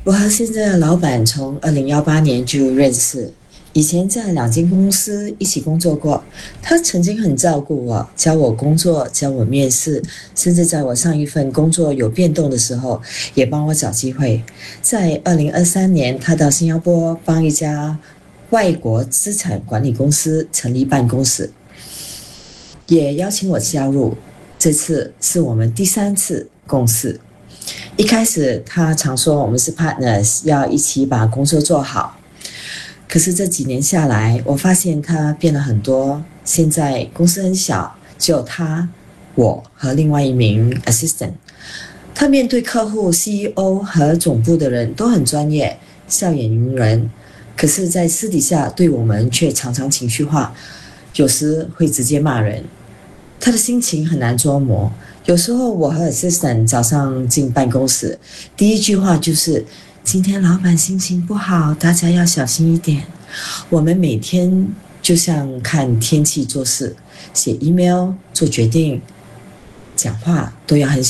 我和现在的老板从2018年就认识，以前在2间公司一起工作过。他曾经很照顾我，教我工作，教我面试，甚至在我上一份工作有变动的时候，也帮我找机会。在2023年，他到新加坡帮一家外国资产管理公司成立办公室，也邀请我加入。这次是我们第3次共事。一开始他常说我们是 partners， 要一起把工作做好。可是这几年下来，我发现他变了很多。现在公司很小，只有他、我和另外一名 assistant。他面对客户、CEO 和总部的人都很专业，笑脸迎人。可是在私底下对我们却常常情绪化，有时会直接骂人。他的心情很难捉摸。有时候我和 assistant 早上进办公室，第一句话就是今天老板心情不好，大家要小心一点。我们每天就像看天气做事，写 email 做决定，讲话都要很